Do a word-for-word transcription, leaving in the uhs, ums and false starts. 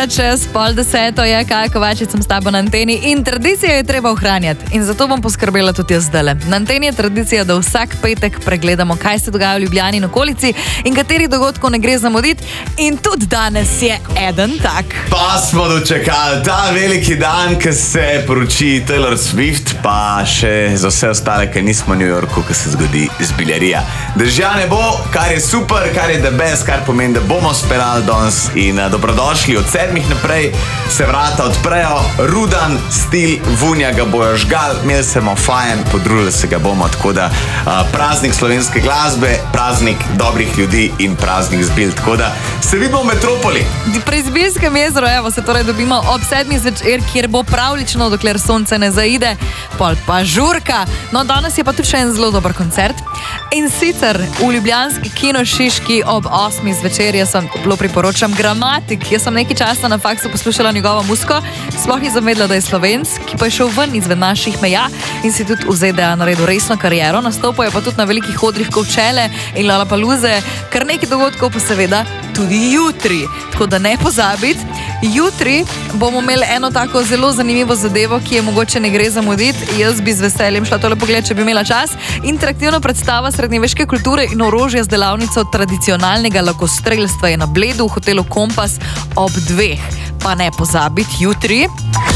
Sobotica čez pol deseto je Kaja Kovačič, sem s tabo na anteni in tradicijo je treba ohranjati. In zato bom poskrbela tudi jaz zdajle. Na anteni je tradicija, da vsak petek pregledamo, kaj se dogaja v Ljubljani in okolici in katerih dogodkov ne gre zamuditi. In tudi danes je eden tak. Pa smo dočekali ta veliki dan, ko se poroči Taylor Swift, pa še za vse ostale, ki nismo v New Yorku, ko se zgodi zbiljarija. Dežja ne bo, kar je super, kar je the best, kar pomeni, da bomo speljali danes. In uh, dobrodošli, od sedmih naprej se vrata odprejo, Rudan, stil, Vunja ga bojo žgal, imeli se bomo fajn, podružili se ga bomo, tako da uh, praznik slovenske glasbe, praznik dobrih ljudi in praznik zbil, tako da se vidimo v metropoli. Pri Zbiljskem jezeru, evo, se torej dobimo ob sedmih zvečer, kjer bo pravlično, dokler sonce ne zaide, pol pa žurka. No, danes je pa tudi še en zelo dober koncert. In sicer v ljubljanski kino Šiški ob osmih zvečer, jaz sem bilo priporočam Gramatik. Jaz sem nekaj časa na faksu poslušala njegovo muziko, sploh nisem vedela, da je Slovenc, ki pa je šel ven izven naših meja in si tudi v Z D A naredil resno kariero. Nastopil je pa tudi na velikih odrih Kovčele in Lollapalooze, kar nekaj dogodkov pa seveda tudi jutri. Tako da ne pozabiti, jutri bomo imeli eno tako zelo zanimivo zadevo, ki je mogoče ne gre zamuditi. Jaz bi z veseljem šla tole pogled, če bi imela čas. Interaktivna predstava srednjeveške kulture in orožja z delavnico tradicionalnega lakostrelstva je na Bledu v hotelu Kompas ob dveh. Pa ne pozabiti, jutri